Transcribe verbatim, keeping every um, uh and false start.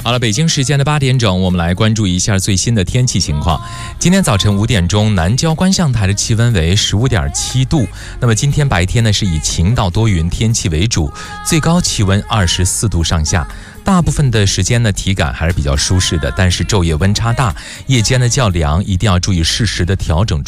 好了，北京时间的八点整，我们来关注一下最新的天气情况。今天早晨五点钟，南郊观象台的气温为十五点七度。那么今天白天呢是以晴到多云天气为主，最高气温二十四度上下。大部分的时间呢体感还是比较舒适的，但是昼夜温差大，夜间的较凉，一定要注意适时的调整